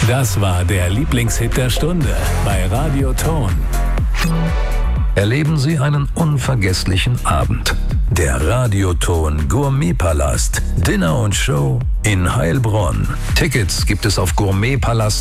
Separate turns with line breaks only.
Das war der Lieblingshit der Stunde bei Radio Ton.
Erleben Sie einen unvergesslichen Abend. Der Radioton Gourmetpalast. Dinner und Show in Heilbronn. Tickets gibt es auf Gourmetpalast.